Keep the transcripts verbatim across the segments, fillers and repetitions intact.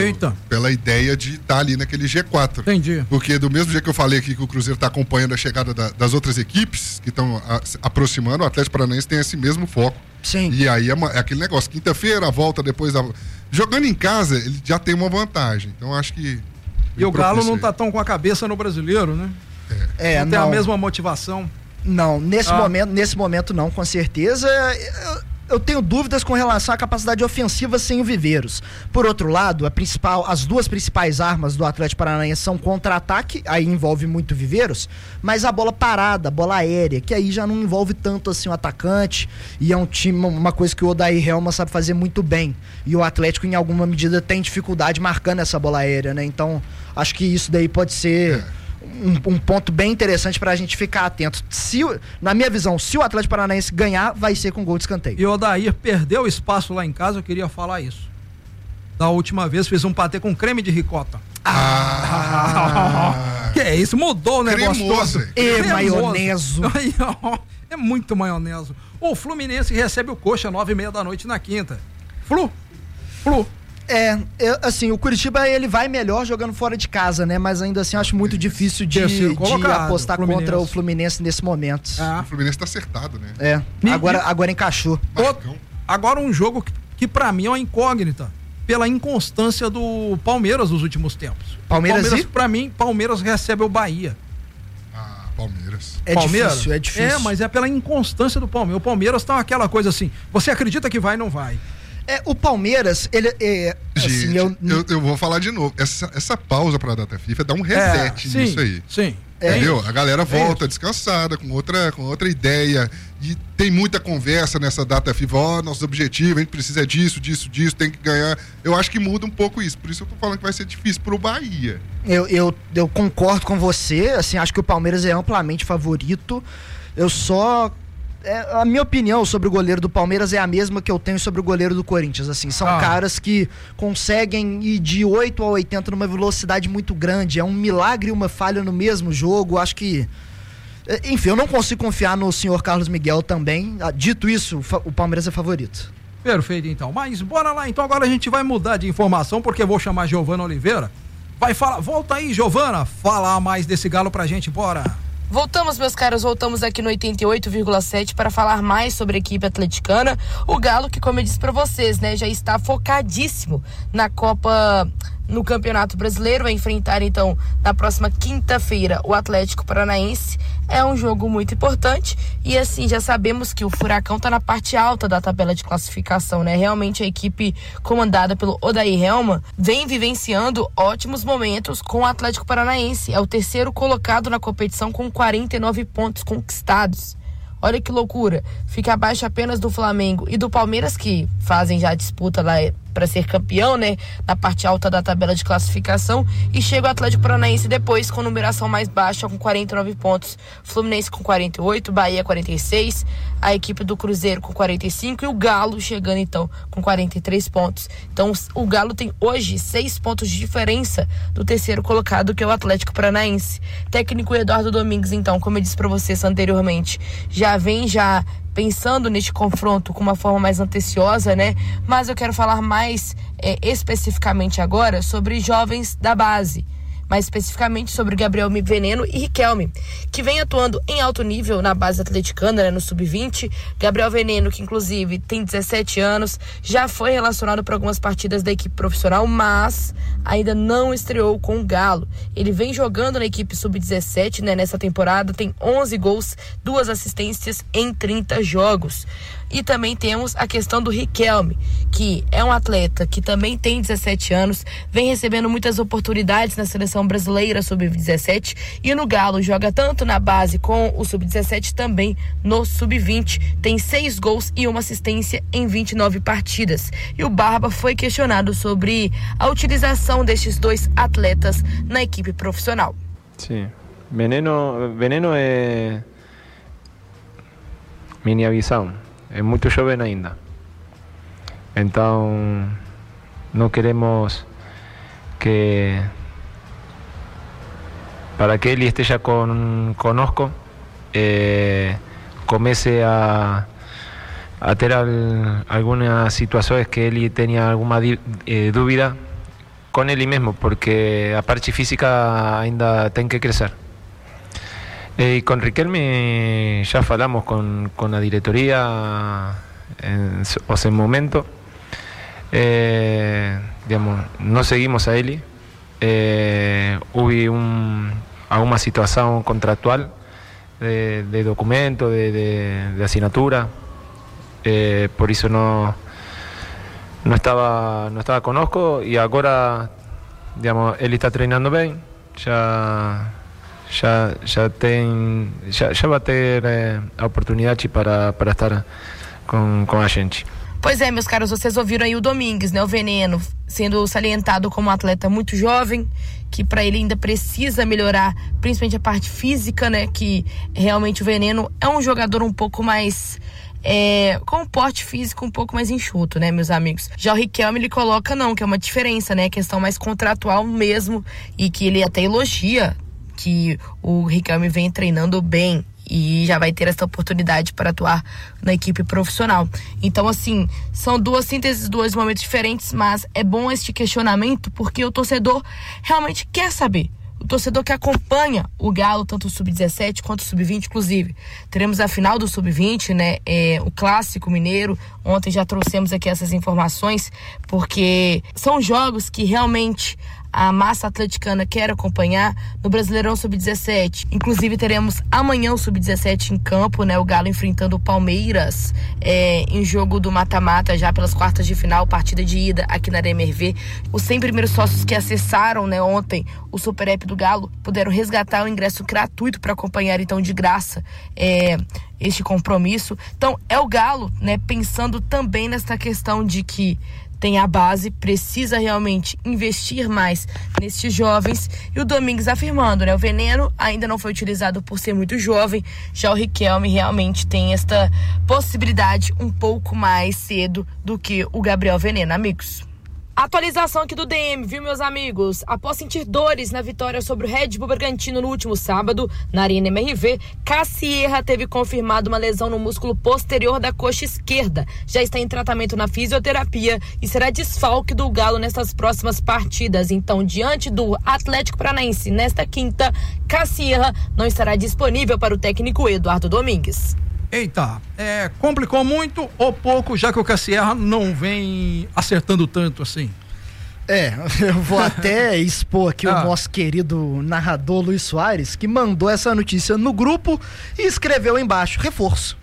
Eita. Pela ideia de estar ali naquele G quatro. Entendi. Porque do mesmo jeito que eu falei aqui que o Cruzeiro está acompanhando a chegada da, das outras equipes que estão aproximando, o Atlético Paranaense tem esse mesmo foco. Sim. E aí é, uma, é aquele negócio, quinta-feira, a volta depois da... Jogando em casa, ele já tem uma vantagem. Então acho que... E o Galo não tá tão com a cabeça no brasileiro, né? É, não tem não. a mesma motivação. Não, nesse, Ah. momento, nesse momento não, com certeza. Eu, eu tenho dúvidas com relação à capacidade ofensiva sem o Viveiros. Por outro lado, a principal, as duas principais armas do Atlético Paranaense são contra-ataque, aí envolve muito Viveiros, mas a bola parada, a bola aérea, que aí já não envolve tanto assim o atacante, e é um time, uma coisa que o Odair Helma sabe fazer muito bem. E o Atlético, em alguma medida, tem dificuldade marcando essa bola aérea, né? Então, acho que isso daí pode ser... É. Um, um ponto bem interessante pra gente ficar atento. Se, na minha visão, se o Atlético Paranaense ganhar, vai ser com gol de escanteio. E o Odair perdeu espaço lá em casa, eu queria falar isso. Da última vez fez um patê com creme de ricota. Ah! Que é isso? Mudou o negócio Cremoso. todo. E Cremoso. maioneso. É muito maioneso. O Fluminense recebe o Coxa nove e meia da noite na quinta. Flu. Flu. É, eu, assim, o Curitiba ele vai melhor jogando fora de casa, né? Mas ainda assim eu acho muito difícil de, Terceiro de colocado, apostar Fluminense. contra o Fluminense nesse momento. Ah. O Fluminense tá acertado, né? É, E- agora, agora encaixou. Marcão. Agora um jogo que, que pra mim é uma incógnita. Pela inconstância do Palmeiras nos últimos tempos. Palmeiras Palmeiras e? pra mim, Palmeiras recebe o Bahia. Ah, Palmeiras. É Palmeiras? difícil, é difícil. É, mas é pela inconstância do Palmeiras. O Palmeiras tá aquela coisa assim, você acredita que vai, não vai. É, o Palmeiras, ele é. Assim, Gente, eu, eu, eu vou falar de novo. Essa, essa pausa pra data FIFA dá um reset É, sim, nisso aí. Sim. Entendeu? A galera volta isso. descansada, com outra, com outra ideia. E tem muita conversa nessa data FIFA. Ó, nosso objetivo, a gente precisa disso, disso, disso, tem que ganhar. Eu acho que muda um pouco isso. Por isso eu tô falando que vai ser difícil pro Bahia. eu, eu, eu concordo com você, assim, acho que o Palmeiras é amplamente favorito. Eu só. É, a minha opinião sobre o goleiro do Palmeiras é a mesma que eu tenho sobre o goleiro do Corinthians, assim, são Ah. caras que conseguem ir de oito a oitenta numa velocidade muito grande, é um milagre e uma falha no mesmo jogo, acho que, é, enfim, eu não consigo confiar no senhor Carlos Miguel também. Ah, dito isso, fa- o Palmeiras é favorito. Perfeito, então. Mas bora lá, então agora a gente vai mudar de informação, porque eu vou chamar Giovana Oliveira. Vai falar, volta aí, Giovana, falar mais desse Galo pra gente, bora. Voltamos, meus caros, voltamos aqui no oitenta e oito vírgula sete para falar mais sobre a equipe atleticana. O Galo, que como eu disse para vocês, né, já está focadíssimo na Copa, no Campeonato Brasileiro, vai enfrentar então na próxima quinta-feira o Atlético Paranaense. É um jogo muito importante e assim, já sabemos que o Furacão está na parte alta da tabela de classificação, né? Realmente a equipe comandada pelo Odair Helma vem vivenciando ótimos momentos com o Atlético Paranaense. É o terceiro colocado na competição com quarenta e nove pontos conquistados. Olha que loucura, fica abaixo apenas do Flamengo e do Palmeiras, que fazem já a disputa lá para ser campeão, né, na parte alta da tabela de classificação, e chega o Atlético Paranaense depois com numeração mais baixa, com quarenta e nove pontos, Fluminense com quarenta e oito, Bahia quarenta e seis, a equipe do Cruzeiro com quarenta e cinco e o Galo chegando então com quarenta e três pontos. Então o Galo tem hoje seis pontos de diferença do terceiro colocado, que é o Atlético Paranaense. Técnico Eduardo Domingues, então, como eu disse para vocês anteriormente, já vem já pensando neste confronto com uma forma mais anteciosa, né? Mas eu quero falar mais é, especificamente agora sobre jovens da base. Mais especificamente sobre Gabriel Veneno e Riquelme, que vem atuando em alto nível na base atleticana, né, no sub vinte. Gabriel Veneno, que inclusive tem dezessete anos, já foi relacionado para algumas partidas da equipe profissional, mas ainda não estreou com o Galo. Ele vem jogando na equipe sub dezessete, né, nessa temporada, tem onze gols, duas assistências em trinta jogos. E também temos a questão do Riquelme, que é um atleta que também tem dezessete anos, vem recebendo muitas oportunidades na seleção brasileira sub dezessete e no Galo joga tanto na base com o sub dezessete, também no sub vinte. Tem seis gols e uma assistência em vinte e nove partidas. E o Barba foi questionado sobre a utilização destes dois atletas na equipe profissional. Sim, Veneno, Veneno é minha visão. É muito jovem ainda. Então, não queremos que, para que ele esteja con, conosco, eh, comece a, a ter al, algunas situaciones que ele tenha alguma eh, dúvida con él mismo, porque la parte física ainda tem que crecer. Eh, y con Riquelme ya falamos con, con la diretoría en ese momento. Eh, digamos, no seguimos a él. Eh, hubo un, alguna situación contractual de, de documento, de, de, de asignatura. Eh, por eso no, no estaba no estaba conosco, y ahora, digamos, él está treinando bien. Ya já, já tem já, já vai ter é, a oportunidade para, para estar com, com a gente. Pois é, meus caros, vocês ouviram aí o Domingues, né, o Veneno, sendo salientado como um atleta muito jovem, que para ele ainda precisa melhorar, principalmente a parte física, né, que realmente o Veneno é um jogador um pouco mais... É, com um porte físico um pouco mais enxuto, né, meus amigos? Já o Riquelme, ele coloca não, que é uma diferença, né, questão mais contratual mesmo, e que ele até elogia que o Riquelme vem treinando bem e já vai ter essa oportunidade para atuar na equipe profissional. Então, assim, são duas sínteses, dois momentos diferentes, mas é bom este questionamento porque o torcedor realmente quer saber. O torcedor que acompanha o Galo, tanto o sub dezessete quanto o sub vinte, inclusive. Teremos a final do sub vinte, né? É, o clássico mineiro. Ontem já trouxemos aqui essas informações, porque são jogos que realmente a massa atleticana quer acompanhar. No Brasileirão sub dezessete, inclusive teremos amanhã o sub dezessete em campo, né? O Galo enfrentando o Palmeiras é, em jogo do mata-mata, já pelas quartas de final, partida de ida aqui na Arena M R V. Os cem primeiros sócios que acessaram, né, ontem o Super App do Galo puderam resgatar o ingresso gratuito para acompanhar, então, de graça é, este compromisso. Então é o Galo, né, pensando também nessa questão de que tem a base, precisa realmente investir mais nesses jovens, e o Domingues afirmando, né, o Veneno ainda não foi utilizado por ser muito jovem, já o Riquelme realmente tem esta possibilidade um pouco mais cedo do que o Gabriel Veneno, amigos. Atualização aqui do D M, viu, meus amigos? Após sentir dores na vitória sobre o Red Bull Bragantino no último sábado, na Arena M R V, Cassierra teve confirmado uma lesão no músculo posterior da coxa esquerda. Já está em tratamento na fisioterapia e será desfalque do Galo nessas próximas partidas. Então, diante do Atlético Paranaense nesta quinta, Cassierra não estará disponível para o técnico Eduardo Domingues. Eita, é, complicou muito ou pouco, já que o Cassierra não vem acertando tanto assim? É, eu vou até expor aqui ah. o nosso querido narrador Luiz Soares, que mandou essa notícia no grupo e escreveu embaixo, reforço.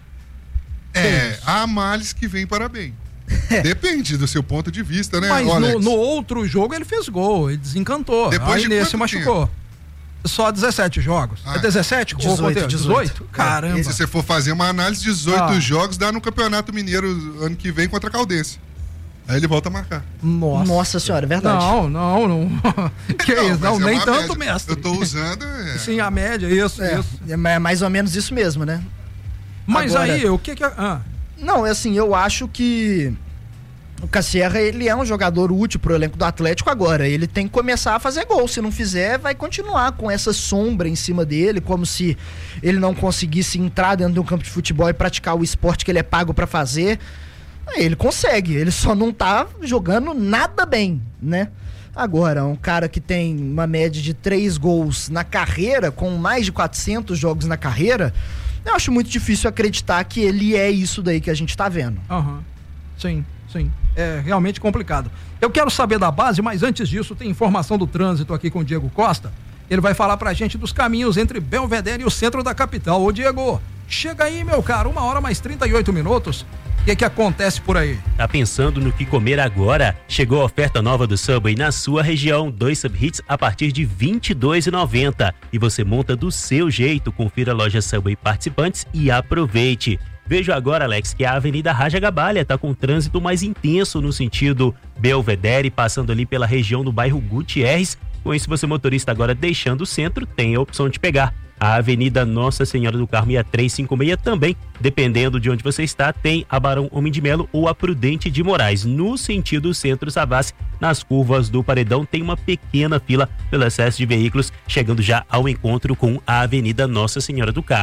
É, há males que vem para bem. É. Depende do seu ponto de vista, né, Mas Alex? no, no outro jogo ele fez gol, ele desencantou. Depois Aí de nesse machucou. Tempo? Só dezessete jogos. Ah, é dezessete? dezoito, dezoito? Caramba. E se você for fazer uma análise, dezoito ah. jogos dá no Campeonato Mineiro ano que vem contra a Caldense. Aí ele volta a marcar. Nossa, Nossa senhora, é verdade. Não, não, não. Que não, isso? Não, é nem tanto, média. mestre. Eu tô usando... É... Sim, a média, isso, é, isso. É mais ou menos isso mesmo, né? Mas Agora, aí, o que que... Ah. Não, é assim, eu acho que o Cassierra, ele é um jogador útil pro elenco do Atlético agora. Ele tem que começar a fazer gol. Se não fizer, vai continuar com essa sombra em cima dele, como se ele não conseguisse entrar dentro de um campo de futebol e praticar o esporte que ele é pago pra fazer. Ele consegue, ele só não tá jogando nada bem, né? Agora, um cara que tem uma média de três gols na carreira, com mais de quatrocentos jogos na carreira, eu acho muito difícil acreditar que ele é isso daí que a gente tá vendo. Aham, uhum. Sim, sim. É realmente complicado. Eu quero saber da base, mas antes disso tem informação do trânsito aqui com o Diego Costa. Ele vai falar pra gente dos caminhos entre Belvedere e o centro da capital. Ô Diego, chega aí, meu caro, uma hora mais trinta e oito minutos. O que que acontece por aí? Tá pensando no que comer agora? Chegou a oferta nova do Subway na sua região. Dois Sub-Hits a partir de vinte e dois reais e noventa centavos. E você monta do seu jeito. Confira a loja Subway Participantes e aproveite. Vejo agora, Alex, que a Avenida Raja Gabalha tá com um trânsito mais intenso no sentido Belvedere, passando ali pela região do bairro Gutierrez. Com isso, você motorista agora deixando o centro, tem a opção de pegar a Avenida Nossa Senhora do Carmo e a trezentos e cinquenta e seis também, dependendo de onde você está, tem a Barão Homem de Melo ou a Prudente de Moraes. No sentido Centro Savassi, nas curvas do Paredão, tem uma pequena fila pelo excesso de veículos, chegando já ao encontro com a Avenida Nossa Senhora do Carmo.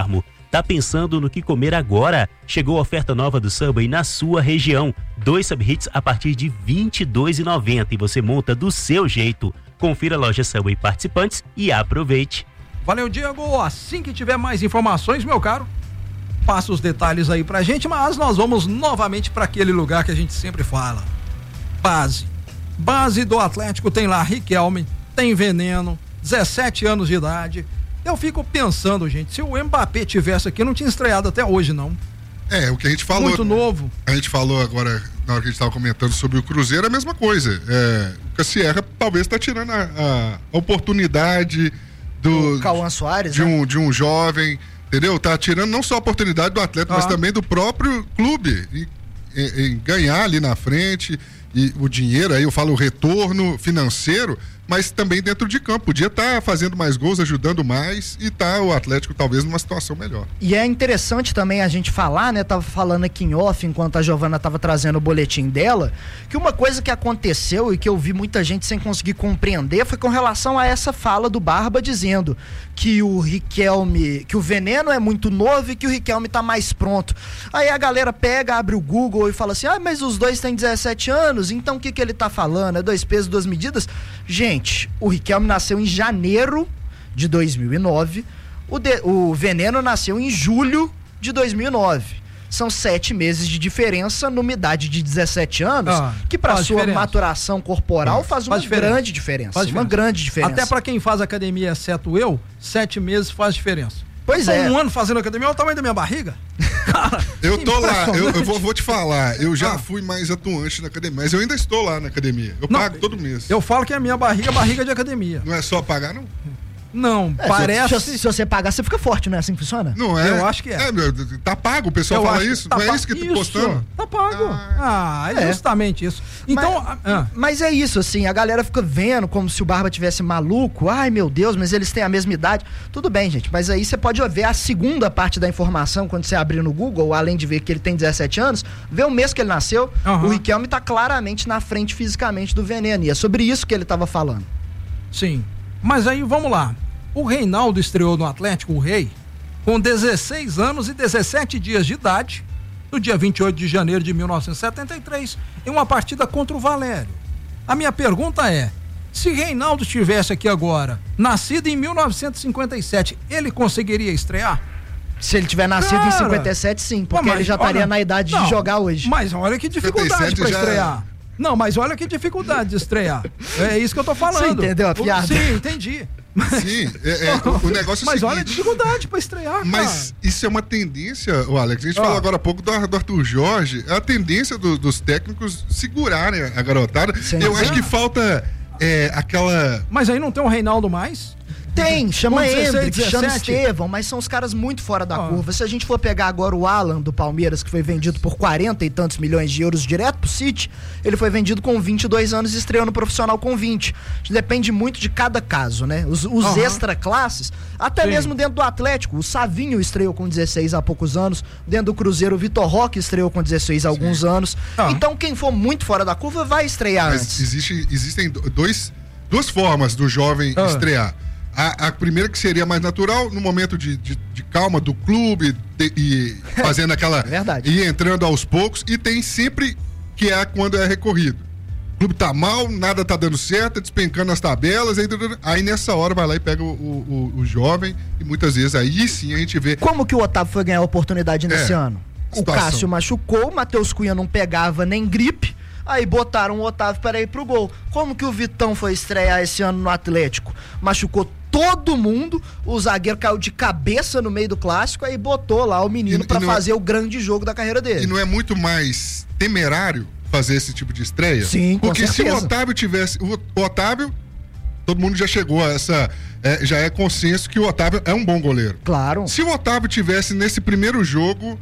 Tá pensando no que comer agora? Chegou a oferta nova do Subway na sua região. Dois Sub-Hits a partir de vinte e dois reais e noventa centavos e você monta do seu jeito. Confira a loja Subway participantes e aproveite. Valeu, Diego. Assim que tiver mais informações, meu caro, passa os detalhes aí pra gente, mas nós vamos novamente para aquele lugar que a gente sempre fala. Base. Base do Atlético tem lá Riquelme, tem Veneno, dezessete anos de idade. Eu fico pensando, gente, se o Mbappé tivesse aqui, não tinha estreado até hoje, não. É, o que a gente falou. Muito novo. A gente falou agora, na hora que a gente estava comentando sobre o Cruzeiro, a mesma coisa. É, o Cassierra talvez está tirando a, a oportunidade do. O Cauã Soares, de, né? um, de um jovem, entendeu? Tá tirando não só a oportunidade do atleta, ah. mas também do próprio clube. Em, em, em ganhar ali na frente. E o dinheiro, aí eu falo o retorno financeiro, mas também dentro de campo. Podia estar tá fazendo mais gols, ajudando mais e tá o Atlético talvez numa situação melhor. E é interessante também a gente falar, né? Tava falando aqui em off, enquanto a Giovana tava trazendo o boletim dela, que uma coisa que aconteceu e que eu vi muita gente sem conseguir compreender foi com relação a essa fala do Barba dizendo que o Riquelme, que o Veneno é muito novo e que o Riquelme tá mais pronto. Aí a galera pega, abre o Google e fala assim, ah, mas os dois têm dezessete anos, então o que que ele tá falando? É dois pesos, duas medidas? Gente, o Riquelme nasceu em janeiro de dois mil e nove, o, de, o Veneno nasceu em julho de dois mil e nove. São sete meses de diferença numa idade de dezessete anos, ah, que para sua diferença. maturação corporal faz uma faz diferença. grande diferença. Faz diferença. Uma grande diferença. Até para quem faz academia, exceto eu, sete meses faz diferença. Pois Tô é. Um ano fazendo academia, olha o tamanho da minha barriga. Cara, eu tô lá, eu, eu vou, vou te falar, eu já ah. fui mais atuante na academia, mas eu ainda estou lá na academia. Eu não, pago todo mês. Eu falo que a minha barriga é barriga de academia. Não é só pagar, não? Não, é, parece... Se, se, se você pagar, você fica forte, não é assim que funciona? Não é? Eu acho que é. É, meu, tá pago, o pessoal eu fala isso? Tá não pago. é isso que tu isso, postando? Tá pago. Ah, ah é, é justamente isso. Então... Mas, ah. mas é isso, assim, a galera fica vendo como se o Barba tivesse maluco. Ai, meu Deus, mas eles têm a mesma idade. Tudo bem, gente, mas aí você pode ver a segunda parte da informação quando você abrir no Google, além de ver que ele tem dezessete anos, ver o mês que ele nasceu, uhum. o Riquelme tá claramente na frente fisicamente do Veneno. E é sobre isso que ele tava falando. Sim, mas aí vamos lá. O Reinaldo estreou no Atlético, o Rei, com dezesseis anos e dezessete dias de idade, no dia vinte e oito de janeiro de mil novecentos e setenta e três, em uma partida contra o Valério. A minha pergunta é, se Reinaldo estivesse aqui agora, nascido em mil novecentos e cinquenta e sete, ele conseguiria estrear? Se ele tiver nascido Cara, em cinquenta e sete, sim, porque pô, mas, ele já estaria na idade não, de jogar hoje. Mas olha que dificuldade para estrear. É... Não, mas olha que dificuldade de estrear. É isso que eu tô falando. Você entendeu a piada? Sim, entendi. Sim, é, é, o, o negócio é Mas o seguinte, olha a dificuldade pra estrear, Mas cara. isso é uma tendência, o Alex, a gente ah. falou agora há pouco do, do Arthur Jorge, é a tendência do, dos técnicos segurarem a garotada. Sim, Eu sim. acho que falta é, aquela... Mas aí não tem um Reinaldo mais? Tem, chama Hendrick, chama Estevão, mas são os caras muito fora da oh. curva. Se a gente for pegar agora o Alan do Palmeiras, que foi vendido por quarenta e tantos milhões de euros direto pro City, ele foi vendido com vinte e dois anos e estreou no profissional com vinte. Depende muito de cada caso, né? Os, os uhum. extra classes, até Sim. mesmo dentro do Atlético, o Savinho estreou com dezesseis há poucos anos, dentro do Cruzeiro o Vitor Roque estreou com dezesseis há alguns Sim. anos. Uhum. Então quem for muito fora da curva vai estrear mas antes. Existe, existem dois, duas formas do jovem uhum. estrear. A, a primeira que seria mais natural, no momento de, de, de calma do clube de, e fazendo aquela... Verdade. E entrando aos poucos. E tem sempre que é quando é recorrido. O clube tá mal, nada tá dando certo, despencando nas tabelas. Aí, aí nessa hora vai lá e pega o, o, o, o jovem e muitas vezes aí sim a gente vê... Como que o Otávio foi ganhar a oportunidade nesse é, ano? Situação. O Cássio machucou, o Matheus Cunha não pegava nem gripe. Aí botaram o Otávio para ir pro gol. Como que o Vitão foi estrear esse ano no Atlético? Machucou todo mundo, o zagueiro caiu de cabeça no meio do clássico, aí botou lá o menino para fazer é... o grande jogo da carreira dele. E não é muito mais temerário fazer esse tipo de estreia? Sim, com Porque certeza. se o Otávio tivesse... O, o Otávio, todo mundo já chegou a essa... É, já é consenso que o Otávio é um bom goleiro. Claro. Se o Otávio tivesse nesse primeiro jogo...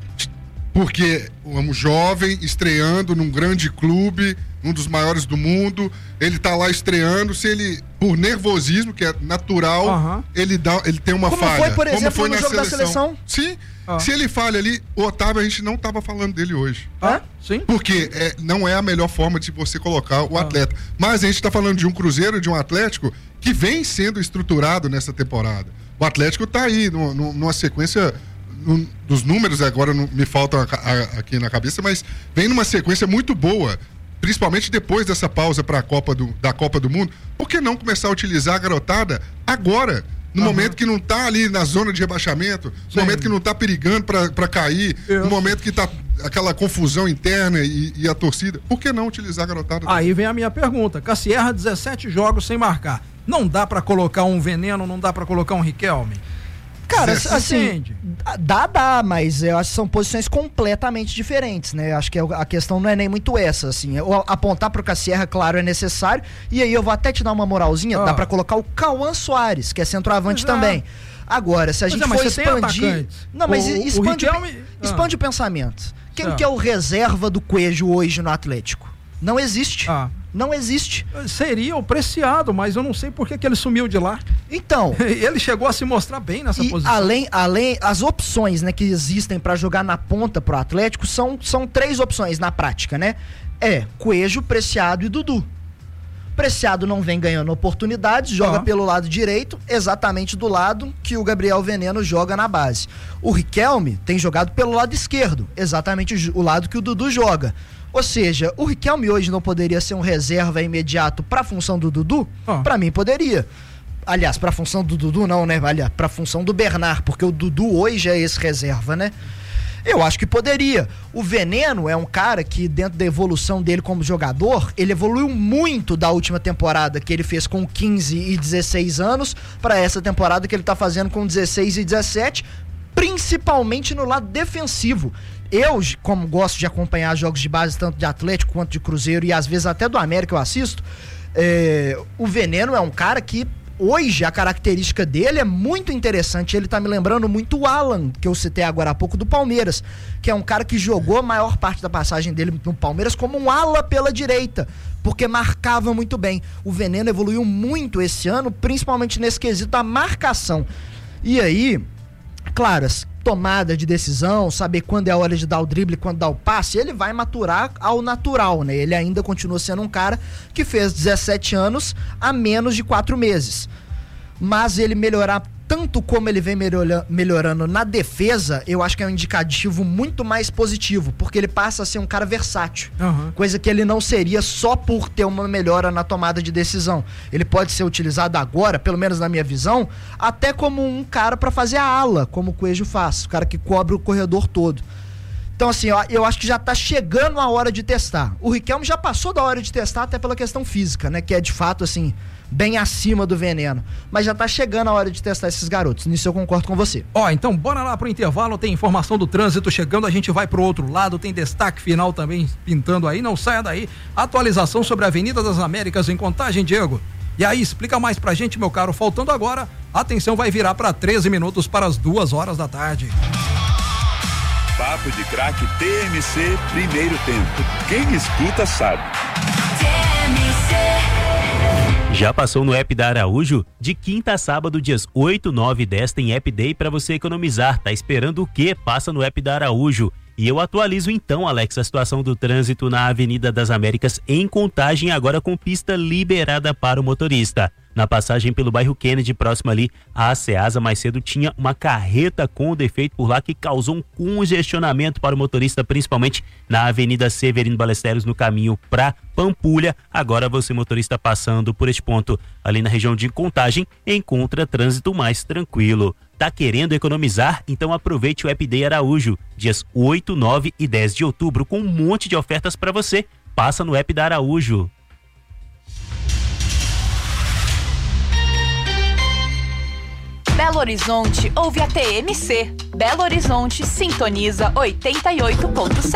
Porque um jovem estreando num grande clube, um dos maiores do mundo, ele tá lá estreando, se ele, por nervosismo, que é natural, uhum. ele, dá, ele tem uma Como falha. Foi, por exemplo, Como foi no na jogo seleção. da seleção? Sim, ah. se ele falha ali, o Otávio a gente não tava falando dele hoje. Ah, sim. Porque é, não é a melhor forma de você colocar o ah. atleta. Mas a gente tá falando de um Cruzeiro, de um Atlético, que vem sendo estruturado nessa temporada. O Atlético tá aí, numa, numa sequência um, dos números, agora não me faltam a, a, aqui na cabeça, mas vem numa sequência muito boa, principalmente depois dessa pausa para a Copa do, da Copa do Mundo. Por que não começar a utilizar a garotada agora? No uhum. momento que não tá ali na zona de rebaixamento, Sim. no momento que não tá perigando para cair, Isso. no momento que tá aquela confusão interna e, e a torcida, por que não utilizar a garotada? Aí vem a minha pergunta. Cassierra, dezessete jogos sem marcar. Não dá para colocar um Veneno, não dá para colocar um Riquelme? Cara, assim, dá, dá, mas eu acho que são posições completamente diferentes, né? Eu acho que a questão não é nem muito essa, assim. Apontar pro Cassierra, claro, é necessário. E aí eu vou até te dar uma moralzinha, ah. dá pra colocar o Cauã Soares, que é centroavante mas também. É. Agora, se a gente é, for expandir... Não, mas o, expande, o, Riquelme... expande ah. o pensamento. Quem ah. que é o reserva do Coelho hoje no Atlético? Não existe. Ah. Não existe. Seria o Preciado, mas eu não sei por que, que ele sumiu de lá. Então. Ele chegou a se mostrar bem nessa e posição. Além, além, as opções, né, que existem para jogar na ponta pro Atlético são, são três opções na prática, né? É Coelho, Preciado e Dudu. Preciado não vem ganhando oportunidades, joga ah. pelo lado direito, exatamente do lado que o Gabriel Veneno joga na base. O Riquelme tem jogado pelo lado esquerdo, exatamente o lado que o Dudu joga. Ou seja, o Riquelme hoje não poderia ser um reserva imediato para a função do Dudu? Ah. Para mim poderia. Aliás, para a função do Dudu não, né? Aliás, para a função do Bernard, porque o Dudu hoje é esse reserva, né? Eu acho que poderia. O Veneno é um cara que, dentro da evolução dele como jogador, ele evoluiu muito da última temporada que ele fez com quinze e dezesseis anos para essa temporada que ele tá fazendo com dezesseis e dezessete, principalmente no lado defensivo. Eu, como gosto de acompanhar jogos de base tanto de Atlético quanto de Cruzeiro e às vezes até do América eu assisto, é, o Veneno é um cara que hoje a característica dele é muito interessante. Ele tá me lembrando muito o Alan, que eu citei agora há pouco, do Palmeiras, que é um cara que jogou a maior parte da passagem dele no Palmeiras como um ala pela direita, porque marcava muito bem. O Veneno evoluiu muito esse ano, principalmente nesse quesito da marcação. E aí, claro, tomada de decisão, saber quando é a hora de dar o drible, quando dar o passe, ele vai maturar ao natural, né? Ele ainda continua sendo um cara que fez dezessete anos há menos de quatro meses. Mas ele melhorar tanto como ele vem melhora, melhorando na defesa, eu acho que é um indicativo muito mais positivo, porque ele passa a ser um cara versátil, uhum. coisa que ele não seria só por ter uma melhora na tomada de decisão. Ele pode ser utilizado agora, pelo menos na minha visão, até como um cara para fazer a ala, como o Coelho faz, o cara que cobre o corredor todo. Então, assim, eu, eu acho que já tá chegando a hora de testar. O Riquelme já passou da hora de testar, até pela questão física, né? Que é, de fato, assim, bem acima do Veneno. Mas já tá chegando a hora de testar esses garotos. Nisso eu concordo com você. Ó, então bora lá pro intervalo. Tem informação do trânsito chegando, a gente vai pro outro lado. Tem destaque final também pintando aí. Não saia daí. Atualização sobre a Avenida das Américas em Contagem, Diego. E aí, explica mais pra gente, meu caro. Faltando agora, a atenção vai virar pra treze minutos para as duas horas da tarde. Papo de Craque T M C, primeiro tempo. Quem escuta sabe. T M C. Já passou no app da Araújo? De quinta a sábado, dias oito, nove e dez, tem App Day para você economizar. Tá esperando o quê? Passa no app da Araújo. E eu atualizo então, Alex, a situação do trânsito na Avenida das Américas em Contagem, agora com pista liberada para o motorista. Na passagem pelo bairro Kennedy, próximo ali à Ceasa, mais cedo tinha uma carreta com defeito por lá que causou um congestionamento para o motorista, principalmente na Avenida Severino Ballesteros, no caminho para Pampulha. Agora você, motorista, passando por este ponto ali na região de Contagem, encontra trânsito mais tranquilo. Tá querendo economizar? Então aproveite o App Day Araújo, dias oito, nove e dez de outubro, com um monte de ofertas para você. Passa no app da Araújo. Belo Horizonte ouve a T M C. Belo Horizonte sintoniza oitenta e oito ponto sete.